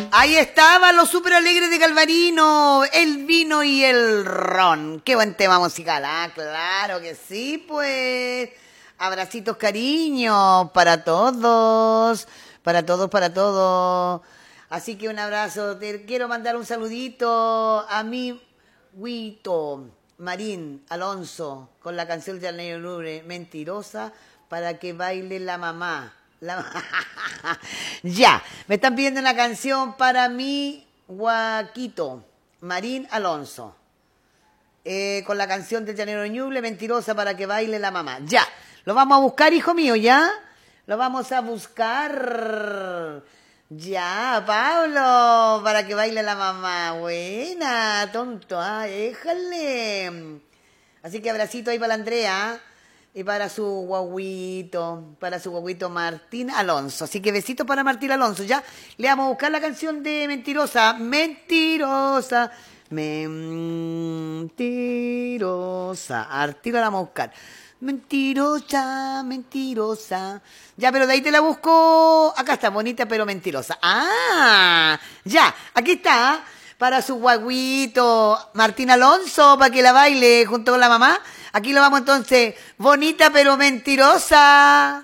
Ahí estaban los súper alegres de Galvarino, el vino y el ron. Qué buen tema musical, ah, claro que sí, pues. Abracitos, cariños, para todos, para todos, para todos. Así que un abrazo. Te quiero mandar un saludito a mi Huito Marín Alonso con la canción de Alneyo Lubre, Mentirosa, para que baile la mamá. Ya, me están pidiendo una canción para mi Guaquito Marín Alonso. Con la canción de Llanero Ñuble, Mentirosa, para que baile la mamá. Ya, lo vamos a buscar, hijo mío, ¿ya? Lo vamos a buscar. Ya, Pablo, para que baile la mamá. Buena, tonto, ah, déjale. Así que abracito ahí para la Andrea y para su guaguito Martín Alonso. Así que besito para Martín Alonso, ¿ya? Le vamos a buscar la canción de Mentirosa. Mentirosa. Mentirosa. Artiro la vamos a buscar. Mentirosa, mentirosa. Ya, pero de ahí te la busco. Acá está, bonita pero mentirosa. Ah, ya, aquí está. Para su guaguito Martín Alonso, para que la baile junto con la mamá. Aquí lo vamos entonces. Bonita pero mentirosa.